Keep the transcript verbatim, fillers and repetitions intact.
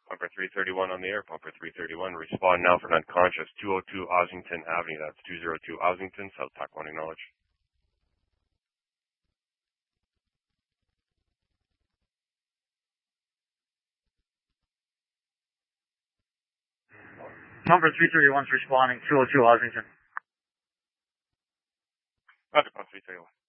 Pumper three thirty-one on the air. Pumper three thirty-one, respond now for an unconscious. two oh two Ossington Avenue. That's two oh two Ossington, South Tac one, acknowledge. Pumper three thirty-one is responding, two oh two Ossington. Roger, Pumper three thirty-one.